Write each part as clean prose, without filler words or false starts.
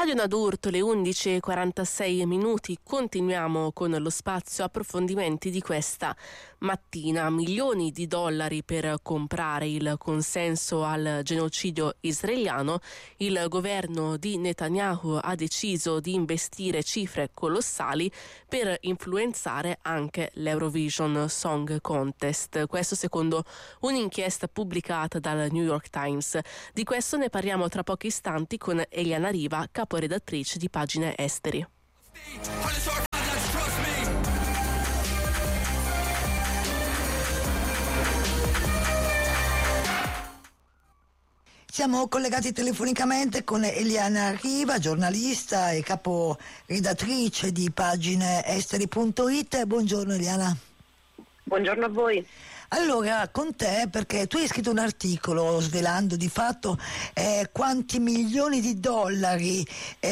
Radio Nadurto, le 11:46. Continuiamo con lo spazio approfondimenti di questa mattina. Milioni di dollari per comprare il consenso al genocidio israeliano. Il governo di Netanyahu ha deciso di investire cifre colossali per influenzare anche l'Eurovision Song Contest. Questo secondo un'inchiesta pubblicata dal New York Times. Di questo ne parliamo tra pochi istanti con Eliana Riva, caporedattrice di Pagine Esteri. Siamo collegati telefonicamente con Eliana Riva, giornalista e caporedattrice di pagineesteri.it. Buongiorno Eliana. Buongiorno a voi. Allora, con te, perché tu hai scritto un articolo svelando di fatto quanti milioni di dollari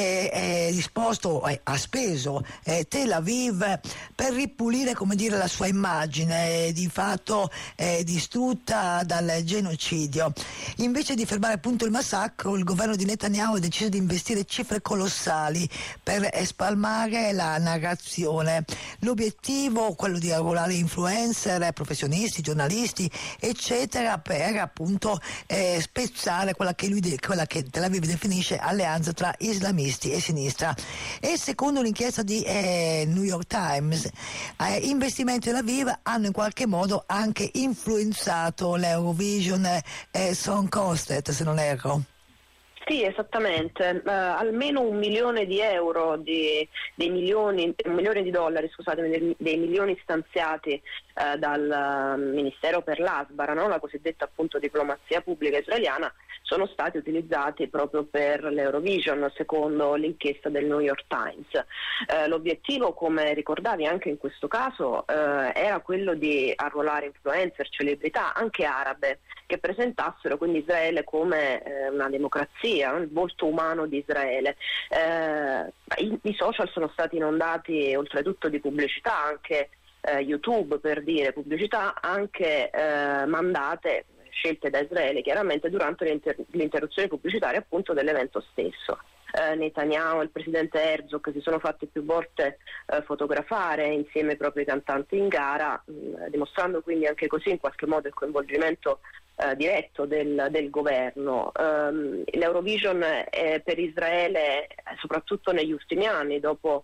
ha speso Tel Aviv per ripulire, come dire, la sua immagine di fatto distrutta dal genocidio. Invece di fermare appunto il massacro, il governo di Netanyahu ha deciso di investire cifre colossali per spalmare la narrazione. L'obiettivo, quello di arruolare influencer, professionisti, giornalisti eccetera, per appunto spezzare quella che Tel Aviv definisce alleanza tra islamisti e sinistra. E secondo un'inchiesta di New York Times, investimenti Tel Aviv hanno in qualche modo anche influenzato l'Eurovision Song Contest, se non erro. Sì, esattamente, almeno $1 milione $1 milione di dollari, scusatemi, dei milioni stanziati dal Ministero per l'Asbara, no? La cosiddetta appunto diplomazia pubblica israeliana, sono stati utilizzati proprio per l'Eurovision, secondo l'inchiesta del New York Times. L'obiettivo, come ricordavi anche in questo caso, era quello di arruolare influencer, celebrità, anche arabe, che presentassero quindi Israele come una democrazia, il volto umano di Israele. I social sono stati inondati oltretutto di pubblicità, anche YouTube, per dire, pubblicità anche mandate, scelte da Israele chiaramente durante l'interruzione pubblicitaria appunto dell'evento stesso. Netanyahu e il presidente Herzog si sono fatti più volte fotografare insieme ai propri cantanti in gara, dimostrando quindi anche così in qualche modo il coinvolgimento diretto del governo. L'Eurovision per Israele, soprattutto negli ultimi anni, dopo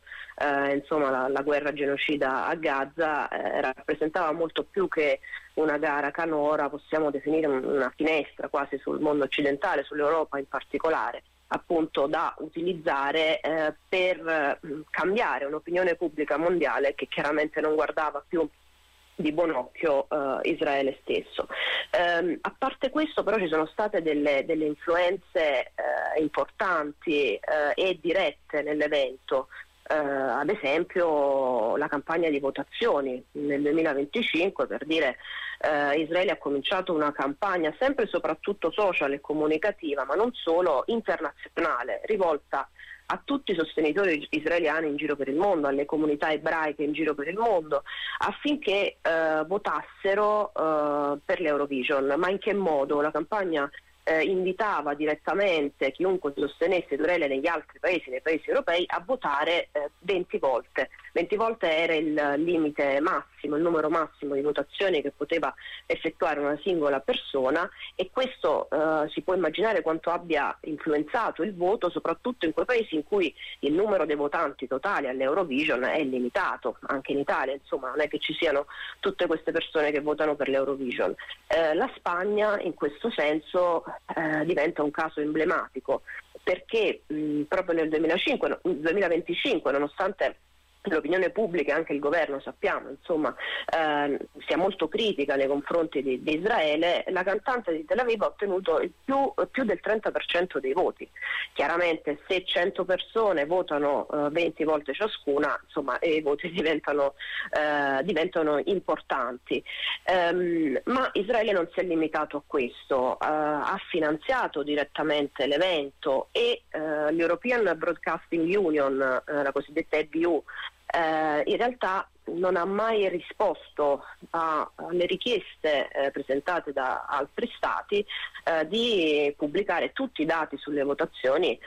la guerra genocida a Gaza, rappresentava molto più che una gara canora, possiamo definire una finestra quasi sul mondo occidentale, sull'Europa in particolare, appunto da utilizzare per cambiare un'opinione pubblica mondiale che chiaramente non guardava più di buon occhio Israele stesso. A parte questo però ci sono state delle influenze importanti e dirette nell'evento. Ad esempio la campagna di votazioni nel 2025, per dire, Israele ha cominciato una campagna sempre e soprattutto social e comunicativa, ma non solo, internazionale, rivolta a tutti i sostenitori israeliani in giro per il mondo, alle comunità ebraiche in giro per il mondo, affinché votassero per l'Eurovision. Ma in che modo? La campagna invitava direttamente chiunque sostenesse Israele negli altri paesi, nei paesi europei, a votare 20 volte. 20 volte era il limite massimo, il numero massimo di votazioni che poteva effettuare una singola persona, e questo si può immaginare quanto abbia influenzato il voto, soprattutto in quei paesi in cui il numero dei votanti totali all'Eurovision è limitato. Anche in Italia, insomma, non è che ci siano tutte queste persone che votano per l'Eurovision. La Spagna in questo senso diventa un caso emblematico, perché proprio nel 2025, nonostante l'opinione pubblica e anche il governo, sappiamo, insomma, sia molto critica nei confronti di Israele, la cantante di Tel Aviv ha ottenuto più del 30% dei voti. Chiaramente se 100 persone votano 20 volte ciascuna, insomma, i voti diventano importanti. Ma Israele non si è limitato a questo, ha finanziato direttamente l'evento, e l'European Broadcasting Union, la cosiddetta EBU, in realtà non ha mai risposto alle richieste presentate da altri stati di pubblicare tutti i dati sulle votazioni,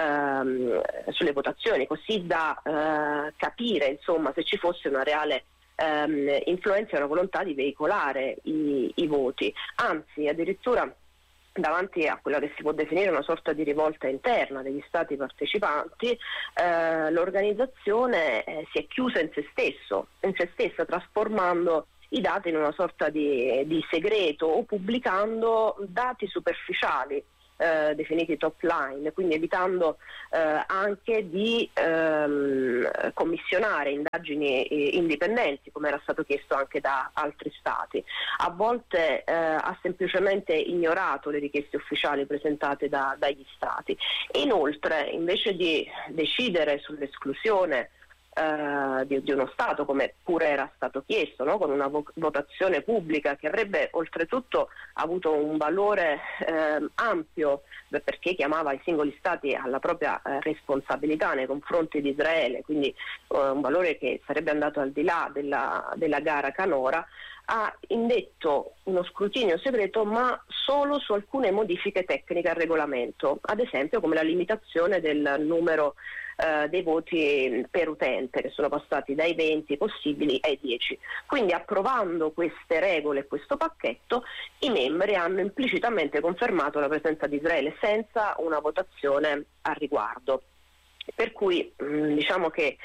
così da capire insomma se ci fosse una reale influenza e una volontà di veicolare i voti, anzi addirittura davanti a quella che si può definire una sorta di rivolta interna degli stati partecipanti, l'organizzazione si è chiusa in se stessa, trasformando i dati in una sorta di segreto o pubblicando dati superficiali definiti top line, quindi evitando anche di commissionare indagini indipendenti, come era stato chiesto anche da altri stati. A volte ha semplicemente ignorato le richieste ufficiali presentate dagli stati. Inoltre, invece di decidere sull'esclusione di uno Stato, come pure era stato chiesto, no? Con una votazione pubblica che avrebbe oltretutto avuto un valore ampio, perché chiamava i singoli Stati alla propria responsabilità nei confronti di Israele, quindi un valore che sarebbe andato al di là della gara canora, ha indetto uno scrutinio segreto, ma solo su alcune modifiche tecniche al regolamento, ad esempio come la limitazione del numero dei voti per utente, che sono passati dai 20 possibili ai 10. Quindi, approvando queste regole e questo pacchetto, i membri hanno implicitamente confermato la presenza di Israele senza una votazione al riguardo. Per cui diciamo che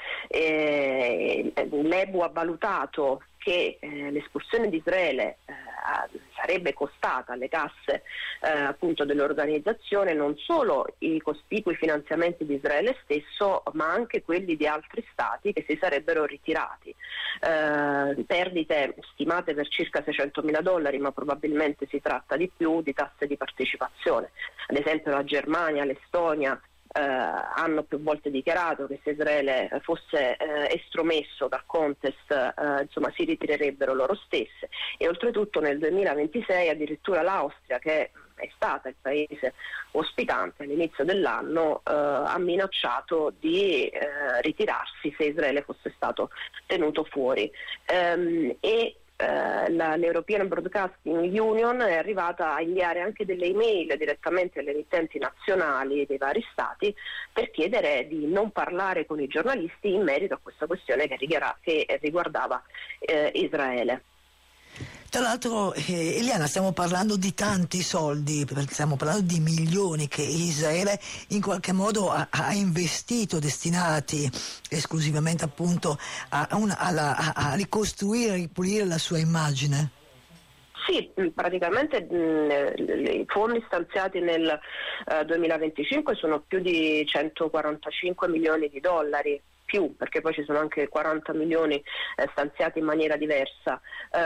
l'EBU ha valutato che l'espulsione di Israele sarebbe costata alle casse appunto dell'organizzazione non solo i cospicui finanziamenti di Israele stesso, ma anche quelli di altri stati che si sarebbero ritirati. Perdite stimate per circa $600.000, ma probabilmente si tratta di più, di tasse di partecipazione. Ad esempio la Germania, l'Estonia hanno più volte dichiarato che se Israele fosse estromesso dal contest insomma si ritirerebbero loro stesse, e oltretutto nel 2026 addirittura l'Austria, che è stata il paese ospitante all'inizio dell'anno, ha minacciato di ritirarsi se Israele fosse stato tenuto fuori. L'European Broadcasting Union è arrivata a inviare anche delle email direttamente alle emittenti nazionali dei vari stati per chiedere di non parlare con i giornalisti in merito a questa questione che riguardava Israele. Tra l'altro, Eliana, stiamo parlando di tanti soldi, stiamo parlando di milioni che Israele in qualche modo ha investito, destinati esclusivamente appunto a ricostruire, a ripulire la sua immagine. Sì, praticamente i fondi stanziati nel 2025 sono più di $145 milioni, più, perché poi ci sono anche 40 milioni stanziati in maniera diversa,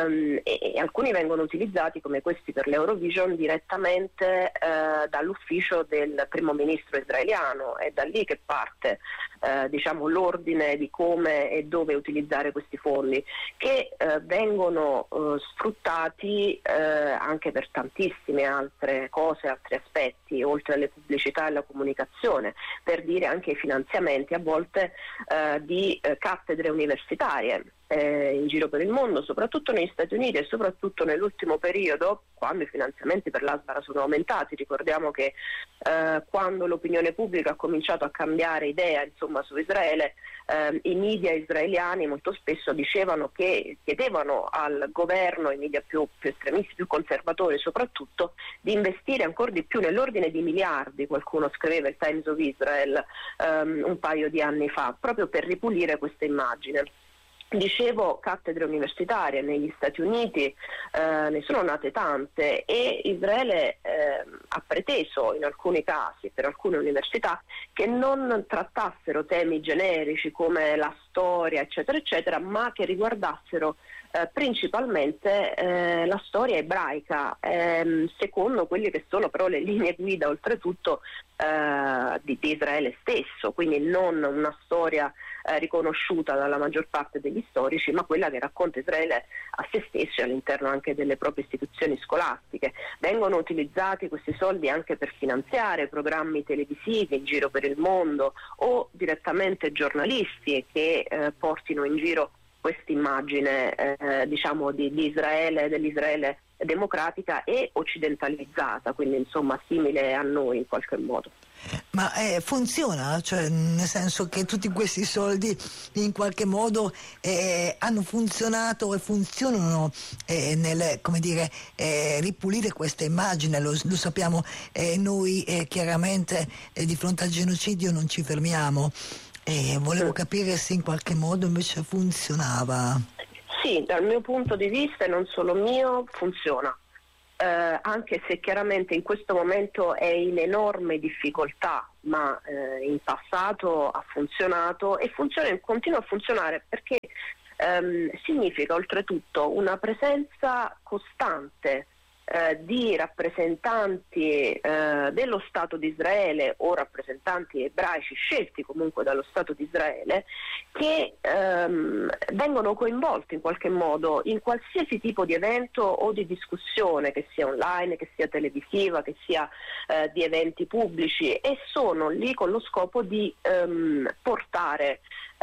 e alcuni vengono utilizzati, come questi per l'Eurovision, direttamente dall'ufficio del primo ministro israeliano. È da lì che parte diciamo l'ordine di come e dove utilizzare questi fondi, che vengono sfruttati anche per tantissime altre cose, altri aspetti, oltre alle pubblicità e alla comunicazione, per dire anche i finanziamenti a volte di cattedre universitarie in giro per il mondo, soprattutto negli Stati Uniti e soprattutto nell'ultimo periodo, quando i finanziamenti per l'Asbara sono aumentati. Ricordiamo che quando l'opinione pubblica ha cominciato a cambiare idea insomma su Israele, i media israeliani molto spesso dicevano che chiedevano al governo, i media più estremisti, più conservatori soprattutto, di investire ancora di più, nell'ordine di miliardi, qualcuno scriveva, il Times of Israel un paio di anni fa, proprio per ripulire questa immagine. Dicevo, cattedre universitarie negli Stati Uniti ne sono nate tante, e Israele ha preteso in alcuni casi, per alcune università, che non trattassero temi generici come la storia eccetera eccetera, ma che riguardassero principalmente la storia ebraica, secondo quelle che sono però le linee guida oltretutto di Israele stesso, quindi non una storia riconosciuta dalla maggior parte degli storici, ma quella che racconta Israele a se stesso e all'interno anche delle proprie istituzioni scolastiche. Vengono utilizzati questi soldi anche per finanziare programmi televisivi in giro per il mondo, o direttamente giornalisti che portino in giro questa immagine diciamo di Israele, dell'Israele democratica e occidentalizzata, quindi insomma simile a noi in qualche modo. Ma funziona? Cioè, nel senso che tutti questi soldi in qualche modo hanno funzionato e funzionano nel, come dire, ripulire questa immagine, lo sappiamo, noi chiaramente di fronte al genocidio non ci fermiamo. Volevo capire se in qualche modo invece funzionava. Sì, dal mio punto di vista, e non solo mio, funziona. Anche se chiaramente in questo momento è in enorme difficoltà, ma in passato ha funzionato e continua a funzionare perché significa oltretutto una presenza costante di rappresentanti dello Stato di Israele o rappresentanti ebraici scelti comunque dallo Stato di Israele che vengono coinvolti in qualche modo in qualsiasi tipo di evento o di discussione, che sia online, che sia televisiva, che sia di eventi pubblici, e sono lì con lo scopo di portare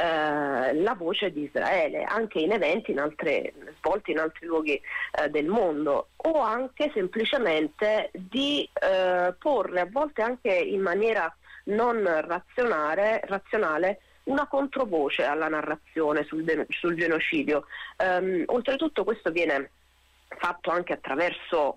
la voce di Israele anche in eventi svolti in altri luoghi del mondo, o anche semplicemente di porre a volte anche in maniera non razionale una controvoce alla narrazione sul genocidio. Oltretutto questo viene fatto anche attraverso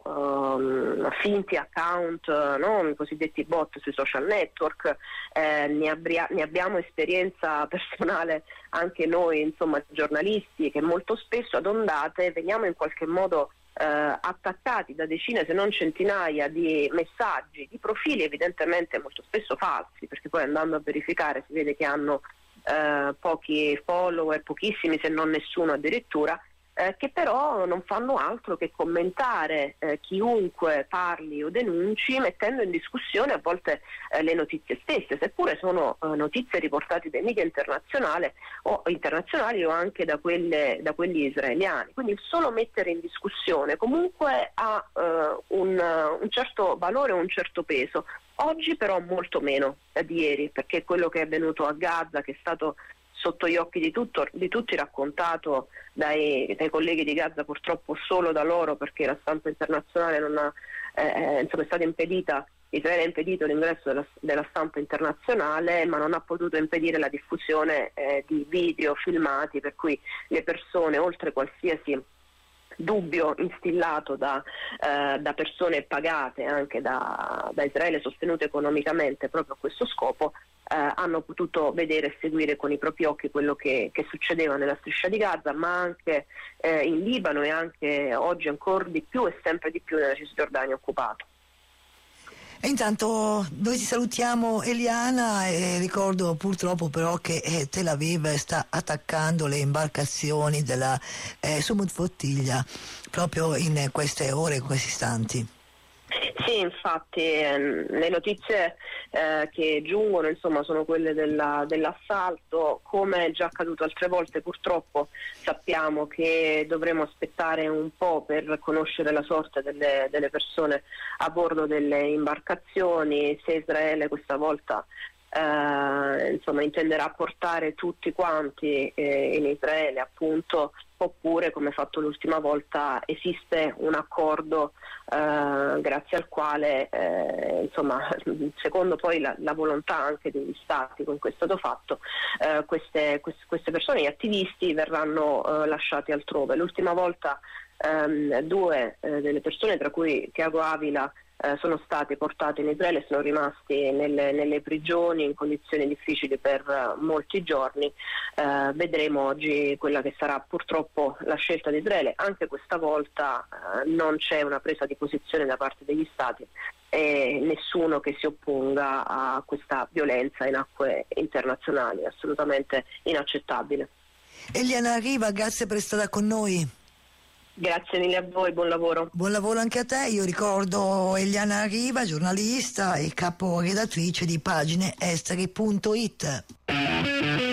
finti account, no? I cosiddetti bot sui social network. Ne abbiamo esperienza personale anche noi, insomma, giornalisti, che molto spesso ad ondate veniamo in qualche modo attaccati da decine se non centinaia di messaggi, di profili evidentemente molto spesso falsi, perché poi andando a verificare si vede che hanno pochi follower, pochissimi se non nessuno addirittura, che però non fanno altro che commentare chiunque parli o denunci, mettendo in discussione a volte le notizie stesse, seppure sono notizie riportate dai media internazionali o anche da quelli israeliani. Quindi il solo mettere in discussione comunque ha un certo valore, un certo peso. Oggi però molto meno di ieri, perché quello che è avvenuto a Gaza, che è stato sotto gli occhi di tutti, raccontato dai colleghi di Gaza, purtroppo solo da loro, perché la stampa internazionale è stata impedita. Israele ha impedito l'ingresso della stampa internazionale, ma non ha potuto impedire la diffusione di video filmati, per cui le persone, oltre qualsiasi dubbio instillato da persone pagate anche da Israele, sostenute economicamente proprio a questo scopo, hanno potuto vedere e seguire con i propri occhi quello che succedeva nella striscia di Gaza, ma anche in Libano, e anche oggi ancora di più e sempre di più nella Cisgiordania occupata. E intanto noi ti salutiamo, Eliana, e ricordo purtroppo però che Tel Aviv sta attaccando le imbarcazioni della Sumut Flottiglia proprio in queste ore, in questi istanti. Sì, infatti le notizie che giungono, insomma, sono quelle dell'assalto. Come è già accaduto altre volte, purtroppo sappiamo che dovremo aspettare un po' per conoscere la sorte delle persone a bordo delle imbarcazioni, se Israele questa volta intenderà portare tutti quanti in Israele, appunto, oppure, come fatto l'ultima volta, esiste un accordo grazie al quale secondo poi la volontà anche degli stati con cui è stato fatto, queste persone, gli attivisti, verranno lasciati altrove. L'ultima volta due delle persone, tra cui Thiago Avila, sono stati portati in Israele, sono rimasti nelle prigioni in condizioni difficili per molti giorni. Vedremo oggi quella che sarà purtroppo la scelta di Israele. Anche questa volta non c'è una presa di posizione da parte degli stati e nessuno che si opponga a questa violenza in acque internazionali, assolutamente inaccettabile. Eliana Riva, grazie per essere stata con noi. Grazie mille a voi, buon lavoro. Buon lavoro anche a te. Io ricordo Eliana Riva, giornalista e caporedattrice di pagineesteri.it.